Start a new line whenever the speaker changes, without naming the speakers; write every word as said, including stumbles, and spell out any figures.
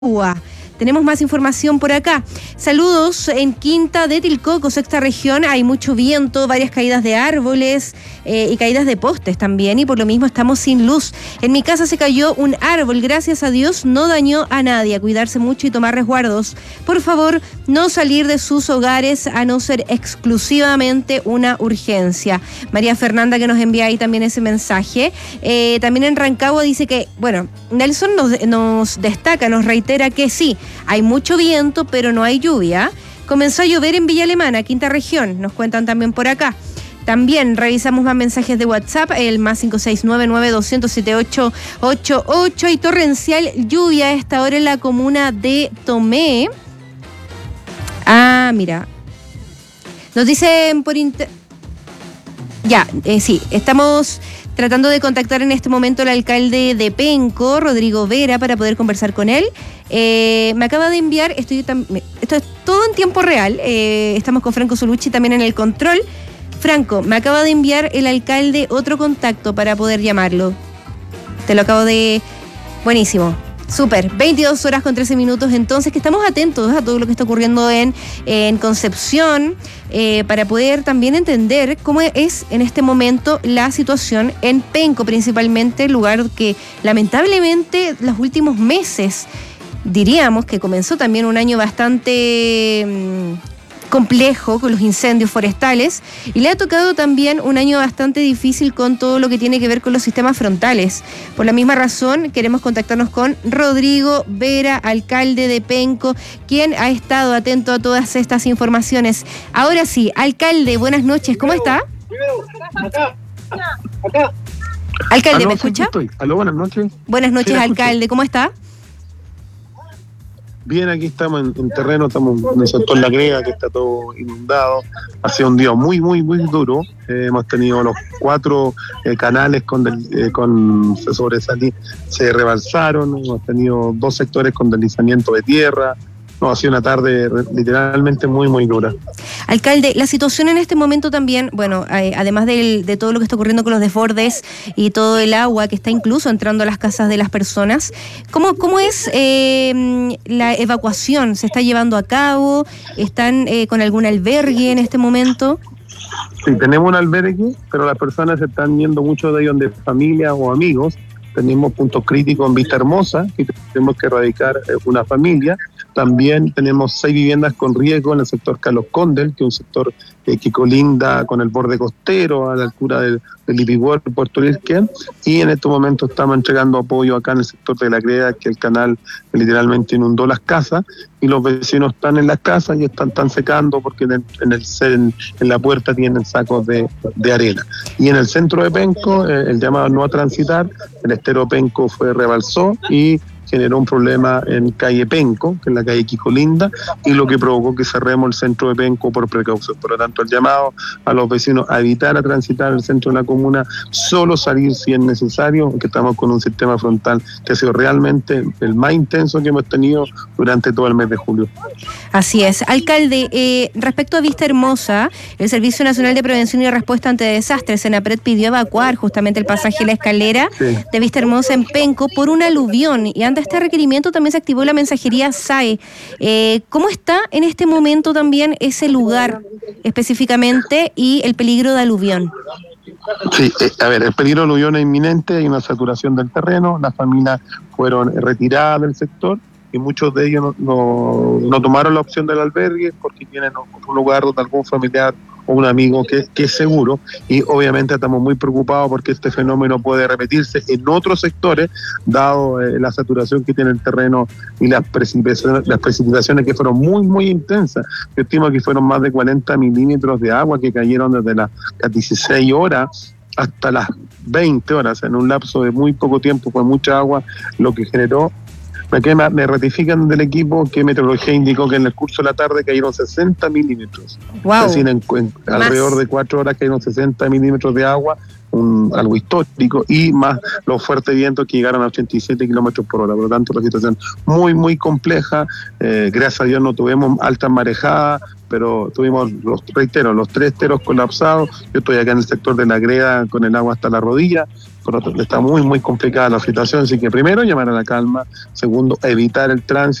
agua. Tenemos más información por acá. Saludos en Quinta de Tilcoco, sexta región. Hay mucho viento, varias caídas de árboles eh, y caídas de postes también. Y por lo mismo estamos sin luz. En mi casa se cayó un árbol. Gracias a Dios no dañó a nadie. A cuidarse mucho y tomar resguardos. Por favor, no salir de sus hogares a no ser exclusivamente una urgencia. María Fernanda que nos envía ahí también ese mensaje. Eh, también en Rancagua dice que, bueno, Nelson nos, nos destaca, nos reitera que sí, hay mucho viento, pero no hay lluvia. Comenzó a llover en Villa Alemana, quinta región, nos cuentan también por acá. También revisamos más mensajes de WhatsApp, el más cinco seis nueve nueve dos cero siete ocho ocho ocho. Hay torrencial lluvia a esta hora en la comuna de Tomé. Ah, mira. Nos dicen por inter... Ya, eh, sí, estamos tratando de contactar en este momento al alcalde de Penco, Rodrigo Vera, para poder conversar con él. Eh, me acaba de enviar, estoy tam, esto es todo en tiempo real, eh, estamos con Franco Solucci también en el control. Franco, me acaba de enviar el alcalde otro contacto para poder llamarlo. Te lo acabo de... Buenísimo. Súper, veintidós horas con trece minutos, entonces que estamos atentos a todo lo que está ocurriendo en, en Concepción, eh, para poder también entender cómo es en este momento la situación en Penco, principalmente, lugar que lamentablemente los últimos meses, diríamos que comenzó también un año bastante mmm, complejo con los incendios forestales, y le ha tocado también un año bastante difícil con todo lo que tiene que ver con los sistemas frontales. Por la misma razón queremos contactarnos con Rodrigo Vera, alcalde de Penco, quien ha estado atento a todas estas informaciones. Ahora sí, alcalde, buenas noches, ¿cómo está?
Acá, acá.
Alcalde,
Aló,
¿me escucha?
Estoy. Aló, buenas noches.
Buenas noches,
Sí,
alcalde, ¿cómo está?
Bien, aquí estamos en, en terreno, estamos en el sector La Grega, que está todo inundado. Ha sido un día muy, muy, muy duro. Eh, hemos tenido los cuatro eh, canales con, del, eh, con se sobresalí, se rebalsaron. Hemos tenido dos sectores con deslizamiento de tierra. No, ha sido una tarde literalmente muy, muy dura.
Alcalde, la situación en este momento también, bueno, eh, además del, de todo lo que está ocurriendo con los desbordes y todo el agua que está incluso entrando a las casas de las personas, ¿cómo, cómo es eh, la evacuación? ¿Se está llevando a cabo? ¿Están eh, con algún albergue en este momento?
Sí, tenemos un albergue, pero las personas se están yendo, muchos de ellos de familia o amigos. Tenemos puntos críticos en Vista Hermosa, que tenemos que erradicar una familia. También tenemos seis viviendas con riesgo en el sector Carlos Condel, que es un sector eh, que colinda con el borde costero, a la altura del, del Ipihuer, Puerto Lirquén. Y en estos momentos estamos entregando apoyo acá en el sector de La Greda, que el canal literalmente inundó las casas, y los vecinos están en las casas y están, están secando porque en, el, en, el, en, en la puerta tienen sacos de, de arena. Y en el centro de Penco, eh, el llamado no a transitar, el estero Penco fue rebalsó y generó un problema en calle Penco, que es la calle Quijolinda, y lo que provocó que cerremos el centro de Penco por precaución. Por lo tanto, el llamado a los vecinos a evitar a transitar el centro de la comuna, solo salir si es necesario, porque estamos con un sistema frontal que ha sido realmente el más intenso que hemos tenido durante todo el mes de julio. Así es.
Alcalde, eh, respecto a Vista Hermosa, el Servicio Nacional de Prevención y Respuesta ante Desastres, Senapred, pidió evacuar justamente el pasaje La Escalera sí. de Vista Hermosa en Penco por un aluvión, y ante este requerimiento también se activó la mensajería S A E. Eh, ¿Cómo está en este momento también ese lugar específicamente y el peligro de aluvión?
Sí, eh, a ver, el peligro de aluvión es inminente, hay una saturación del terreno, las familias fueron retiradas del sector y muchos de ellos no, no, no tomaron la opción del albergue porque tienen un lugar donde algún familiar o un amigo que, que es seguro, y obviamente estamos muy preocupados porque este fenómeno puede repetirse en otros sectores dado eh, la saturación que tiene el terreno y las precipitaciones, las precipitaciones que fueron muy muy intensas. Yo estimo que fueron más de cuarenta milímetros de agua que cayeron desde las, las dieciséis horas hasta las veinte horas, en un lapso de muy poco tiempo. Fue mucha agua lo que generó. Me, me ratifican del equipo que Meteorología indicó que en el curso de la tarde cayeron sesenta milímetros. Wow. Es decir, en, en alrededor de cuatro horas cayeron sesenta milímetros de agua, un, algo histórico, y más los fuertes vientos que llegaron a ochenta y siete kilómetros por hora. Por lo tanto, la situación muy, muy compleja. Eh, gracias a Dios no tuvimos altas marejadas, pero tuvimos, los reitero, los tres teros colapsados. Yo estoy acá en el sector de La Greda con el agua hasta la rodilla, Por otro, está muy, muy complicada la situación, así que primero llamar a la calma, segundo, evitar el tránsito.